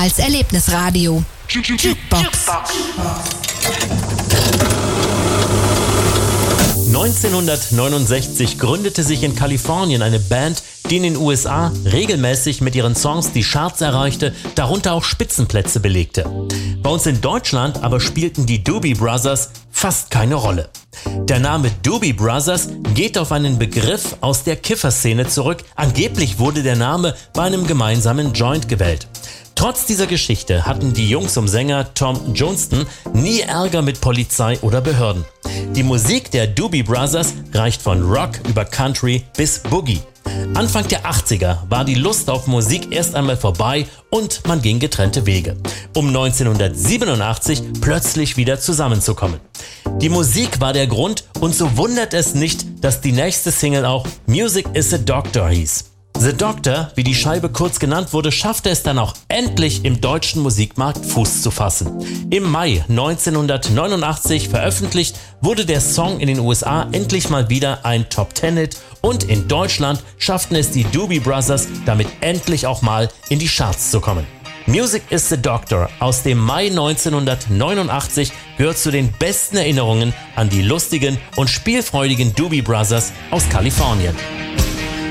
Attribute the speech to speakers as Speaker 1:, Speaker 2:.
Speaker 1: als Erlebnisradio. Jukebox.
Speaker 2: 1969 gründete sich in Kalifornien eine Band, die in den USA regelmäßig mit ihren Songs die Charts erreichte, darunter auch Spitzenplätze belegte. Bei uns in Deutschland aber spielten die Doobie Brothers fast keine Rolle. Der Name Doobie Brothers geht auf einen Begriff aus der Kifferszene zurück. Angeblich wurde der Name bei einem gemeinsamen Joint gewählt. Trotz dieser Geschichte hatten die Jungs um Sänger Tom Johnston nie Ärger mit Polizei oder Behörden. Die Musik der Doobie Brothers reicht von Rock über Country bis Boogie. Anfang der 80er war die Lust auf Musik erst einmal vorbei und man ging getrennte Wege, um 1987 plötzlich wieder zusammenzukommen. Die Musik war der Grund und so wundert es nicht, dass die nächste Single auch Music is a Doctor hieß. The Doctor, wie die Scheibe kurz genannt wurde, schaffte es dann auch endlich im deutschen Musikmarkt Fuß zu fassen. Im Mai 1989 veröffentlicht wurde der Song in den USA endlich mal wieder ein Top-10-Hit und in Deutschland schafften es die Doobie Brothers damit endlich auch mal in die Charts zu kommen. Music is the Doctor aus dem Mai 1989 gehört zu den besten Erinnerungen an die lustigen und spielfreudigen Doobie Brothers aus Kalifornien.